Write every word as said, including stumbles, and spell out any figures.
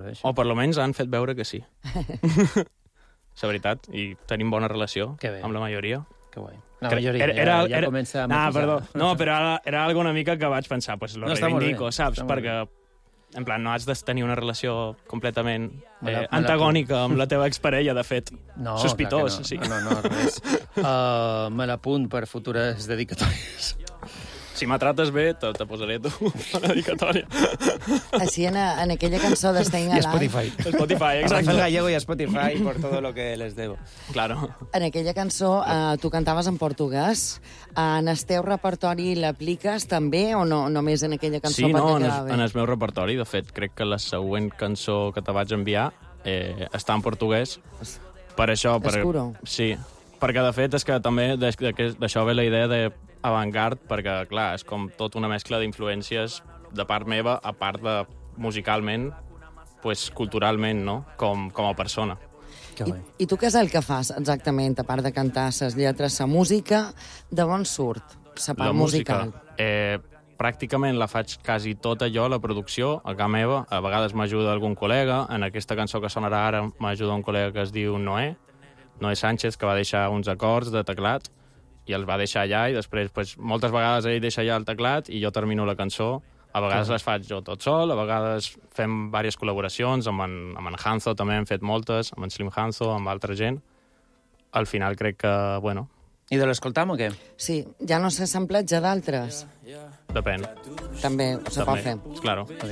bé, això. O per almenys han fet veure que sí. És la veritat, i tenim bona relació amb la majoria. Que guai. La majoria, era, era, ja, ja era, comença a nah, matisar. perdó. No, però era, era alguna mica que vaig pensar, pues lo no, reivindico, bé, saps? Perquè, en plan, no has de tenir una relació completament me la, eh, antagònica amb la teva exparella, de fet. No, sospitós, no. sí. No, no, res. Uh, me l'apunt per futures dedicatòries. Si me trates bé, te, te posaré tu una dedicatòria. Així en, a, en aquella cançó de Staying I Alive... Spotify. Spotify, exacte. Rafael Gallego y Spotify por todo lo que les debo. Claro. En aquella cançó eh, tu cantaves en portuguès. En el teu repertori l'apliques també o no només en aquella cançó sí, perquè no, en quedava el, bé? en el meu repertori. De fet, crec que la següent cançó que te vaig enviar eh, està en portuguès. Per això... Per, Escuro. Sí, perquè de fet és que també d'això ve la idea de avant-garde, perquè, clar, és com tot una mescla d'influències de part meva, a part de musicalment, pues, culturalment, no?, com, com a persona. I, I tu què és el que fas exactament, a part de cantar les lletres, la música, d'on surt la part la musical? Música, eh, pràcticament la faig quasi tota jo, la producció, a casa meva. A vegades m'ajuda algun col·lega. En aquesta cançó que sonarà ara m'ajuda un col·lega que es diu Noé, Noé Sánchez, que va deixar uns acords de teclat i els va deixar allà, i després, pues, moltes vegades ell deixa allà el teclat i jo termino la cançó. A vegades les faig jo tot sol, a vegades fem diverses col·laboracions, amb en, amb en Hanzo també hem fet moltes, amb en Slim Hanzo, amb altra gent. Al final crec que, bueno... I de l'escoltam o què? Sí, ja no sé samplatge d'altres. Depèn. També se pot fer. Claro.